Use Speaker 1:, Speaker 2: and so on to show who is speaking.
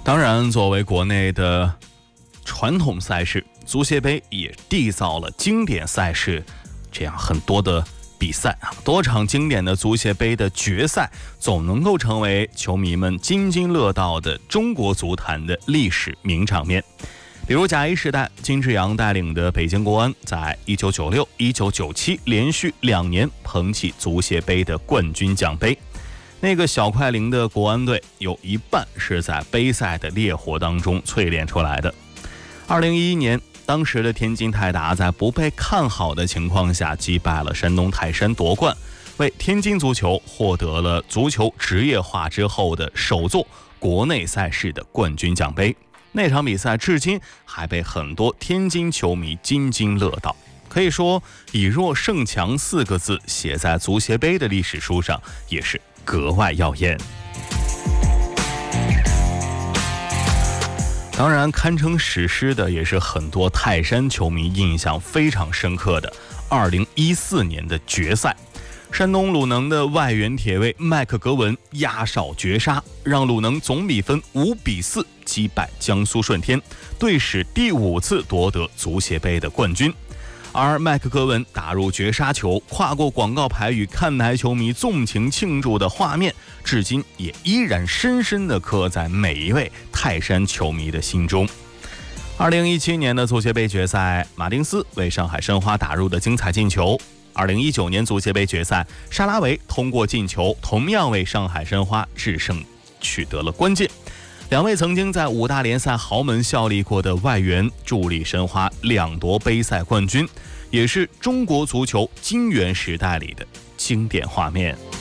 Speaker 1: 当然，作为国内的传统赛事，足协杯也缔造了经典赛事，这样很多的比赛多场经典的足协杯的决赛，总能够成为球迷们津津乐道的中国足坛的历史名场面。比如甲 A 时代，金志扬带领的北京国安在1996、1997连续2年捧起足协杯的冠军奖杯。那个小快灵的国安队有一半是在杯赛的烈火当中淬炼出来的。2011年，当时的天津泰达在不被看好的情况下击败了山东泰山夺冠，为天津足球获得了足球职业化之后的首座国内赛事的冠军奖杯。那场比赛至今还被很多天津球迷津津乐道，可以说以弱胜强4个字写在足协杯的历史书上也是格外耀眼。当然，堪称史诗的也是很多泰山球迷印象非常深刻的2014年的决赛。山东鲁能的外援铁卫麦克格文压哨绝杀，让鲁能总比分5-4击败江苏舜天，队史第5次夺得足协杯的冠军。而麦克格文打入绝杀球，跨过广告牌与看台球迷纵情庆祝的画面，至今也依然深深地刻在每一位泰山球迷的心中。2017年的足协杯决赛，马丁斯为上海申花打入的精彩进球。2019年足协杯决赛，沙拉维通过进球同样为上海申花制胜取得了关键。2位曾经在5大联赛豪门效力过的外援，助力申花2夺杯赛冠军，也是中国足球金元时代里的经典画面。